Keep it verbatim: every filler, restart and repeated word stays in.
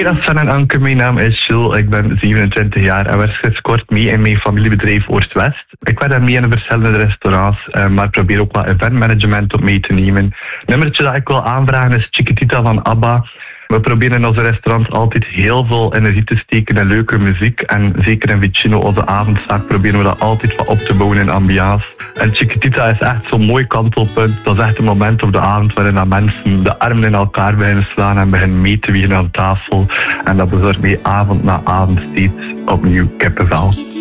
Hey, dat is San en Anke. Mijn naam is Jules. Ik ben zevenentwintig jaar en werk sinds kort mee in mijn familiebedrijf Oost-West. Ik werk daar mee in verschillende restaurants, uh, maar probeer ook wat eventmanagement op mee te nemen. Het nummertje dat ik wil aanvragen is Chiquitita van ABBA. We proberen in onze restaurants altijd heel veel energie te steken in leuke muziek. En zeker in Vicino, onze avondzaak, proberen we dat altijd wat op te bouwen in ambiance. En Chiquitita is echt zo'n mooi kantelpunt. Dat is echt een moment op de avond waarin dat mensen de armen in elkaar beginnen slaan en beginnen mee te wiegen aan tafel. En dat bezorgt mij avond na avond steeds opnieuw kippenvel.